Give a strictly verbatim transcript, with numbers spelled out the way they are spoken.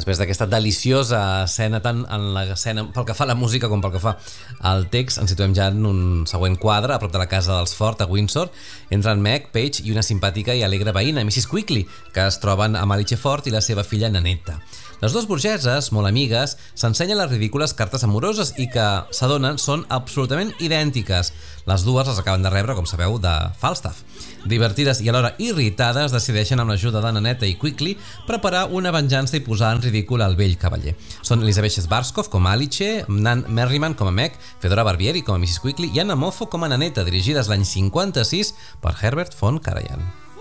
Després d'aquesta deliciosa escena, tant en l'escena pel que fa a la música com pel que fa al text, ens situem ja en un següent quadre a prop de la casa dels Ford a Windsor. Entren Meg, Paige i una simpàtica i alegre veïna, missus Quigley, que es troben amb Alice Ford i la seva filla Nanetta. Les dues burgeses, molt amigues, s'ensenyen les ridícules cartes amoroses i que, s'adonen, són absolutament idèntiques. Les dues les acaben de rebre, com sabeu, de Falstaff. Divertides i alhora irritades, decideixen amb l'ajuda de Nanetta i Quigley preparar una venjança i posar en ridícul el vell cavaller. Són Elizabeth Schwarzkopf com a Alice, Nan Merriman com a Meg, Fedora Barbieri com a missus Quigley i Anna Moffo com a Nanetta, dirigides l'any cinquanta-sis per Herbert von Karajan.